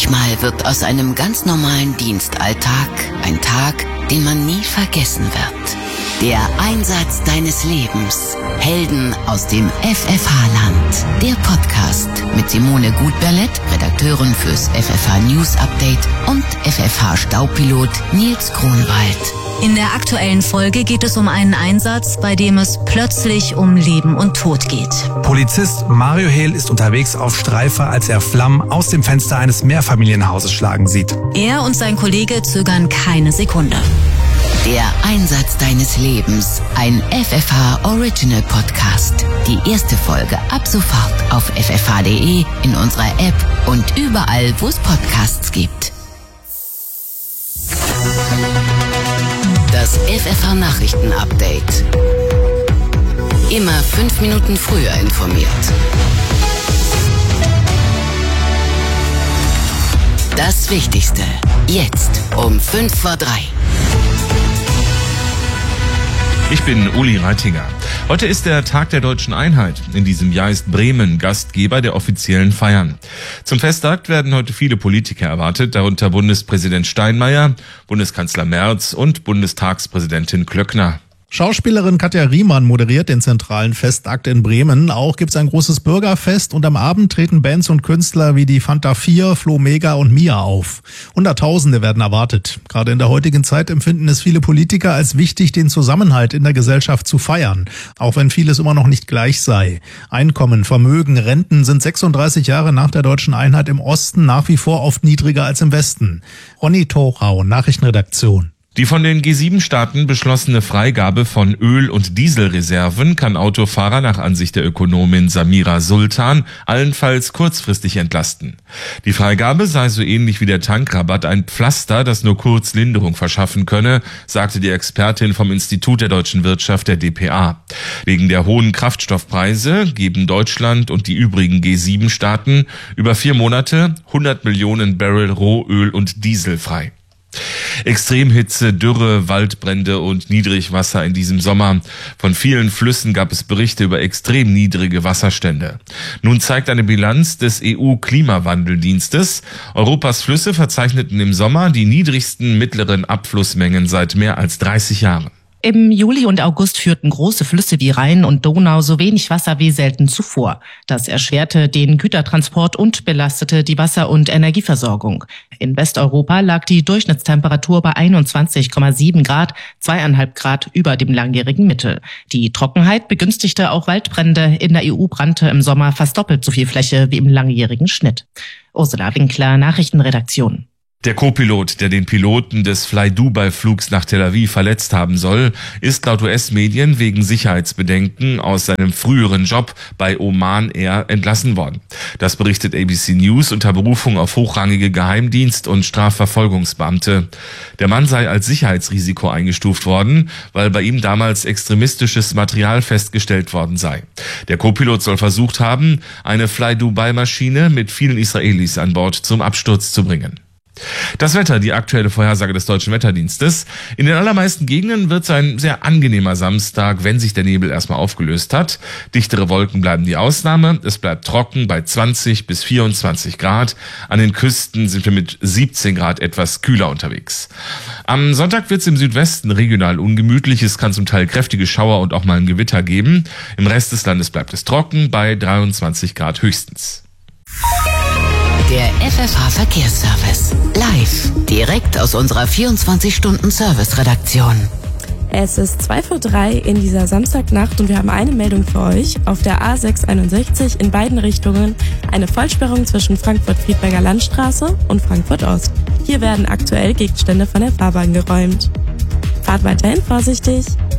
Manchmal wird aus einem ganz normalen Dienstalltag ein Tag, den man nie vergessen wird. Der Einsatz deines Lebens. Helden aus dem FFH-Land. Der Podcast mit Simone Gutberlet, Redakteurin fürs FFH News Update, und FFH-Staupilot Nils Grunwald. In der aktuellen Folge geht es um einen Einsatz, bei dem es plötzlich um Leben und Tod geht. Polizist Mario Hehl ist unterwegs auf Streife, als er Flammen aus dem Fenster eines Mehrfamilienhauses schlagen sieht. Er und sein Kollege zögern keine Sekunde. Der Einsatz deines Lebens, ein FFH Original Podcast. Die erste Folge ab sofort auf ffh.de, in unserer App und überall, wo es Podcasts gibt. Das FFH Nachrichten Update. Immer 5 Minuten früher informiert. Das Wichtigste. Jetzt um 2:05. Ich bin Uli Reitinger. Heute ist der Tag der Deutschen Einheit. In diesem Jahr ist Bremen Gastgeber der offiziellen Feiern. Zum Festakt werden heute viele Politiker erwartet, darunter Bundespräsident Steinmeier, Bundeskanzler Merz und Bundestagspräsidentin Klöckner. Schauspielerin Katja Riemann moderiert den zentralen Festakt in Bremen. Auch gibt's ein großes Bürgerfest und am Abend treten Bands und Künstler wie die Fanta 4, Flo Mega und Mia auf. Hunderttausende werden erwartet. Gerade in der heutigen Zeit empfinden es viele Politiker als wichtig, den Zusammenhalt in der Gesellschaft zu feiern, auch wenn vieles immer noch nicht gleich sei. Einkommen, Vermögen, Renten sind 36 Jahre nach der Deutschen Einheit im Osten nach wie vor oft niedriger als im Westen. Ronny Thorau, Nachrichtenredaktion. Die von den G7-Staaten beschlossene Freigabe von Öl- und Dieselreserven kann Autofahrer nach Ansicht der Ökonomin Samira Sultan allenfalls kurzfristig entlasten. Die Freigabe sei so ähnlich wie der Tankrabatt ein Pflaster, das nur kurz Linderung verschaffen könne, sagte die Expertin vom Institut der deutschen Wirtschaft, der dpa. Wegen der hohen Kraftstoffpreise geben Deutschland und die übrigen G7-Staaten über 4 Monate 100 Millionen Barrel Rohöl und Diesel frei. Extremhitze, Dürre, Waldbrände und Niedrigwasser in diesem Sommer. Von vielen Flüssen gab es Berichte über extrem niedrige Wasserstände. Nun zeigt eine Bilanz des EU-Klimawandeldienstes: Europas Flüsse verzeichneten im Sommer die niedrigsten mittleren Abflussmengen seit mehr als 30 Jahren. Im Juli und August führten große Flüsse wie Rhein und Donau so wenig Wasser wie selten zuvor. Das erschwerte den Gütertransport und belastete die Wasser- und Energieversorgung. In Westeuropa lag die Durchschnittstemperatur bei 21,7 Grad, 2,5 Grad über dem langjährigen Mittel. Die Trockenheit begünstigte auch Waldbrände. In der EU brannte im Sommer fast doppelt so viel Fläche wie im langjährigen Schnitt. Ursula Winkler, Nachrichtenredaktion. Der Co-Pilot, der den Piloten des Fly-Dubai-Flugs nach Tel Aviv verletzt haben soll, ist laut US-Medien wegen Sicherheitsbedenken aus seinem früheren Job bei Oman Air entlassen worden. Das berichtet ABC News unter Berufung auf hochrangige Geheimdienst- und Strafverfolgungsbeamte. Der Mann sei als Sicherheitsrisiko eingestuft worden, weil bei ihm damals extremistisches Material festgestellt worden sei. Der Co-Pilot soll versucht haben, eine Fly-Dubai-Maschine mit vielen Israelis an Bord zum Absturz zu bringen. Das Wetter, die aktuelle Vorhersage des Deutschen Wetterdienstes. In den allermeisten Gegenden wird es ein sehr angenehmer Samstag, wenn sich der Nebel erstmal aufgelöst hat. Dichtere Wolken bleiben die Ausnahme. Es bleibt trocken bei 20 bis 24 Grad. An den Küsten sind wir mit 17 Grad etwas kühler unterwegs. Am Sonntag wird es im Südwesten regional ungemütlich. Es kann zum Teil kräftige Schauer und auch mal ein Gewitter geben. Im Rest des Landes bleibt es trocken bei 23 Grad höchstens. Der FFH Verkehrsservice. Live. Direkt aus unserer 24-Stunden-Service-Redaktion. Es ist 2:03 in dieser Samstagnacht und wir haben eine Meldung für euch. Auf der A661 in beiden Richtungen eine Vollsperrung zwischen Frankfurt-Friedberger Landstraße und Frankfurt-Ost. Hier werden aktuell Gegenstände von der Fahrbahn geräumt. Fahrt weiterhin vorsichtig.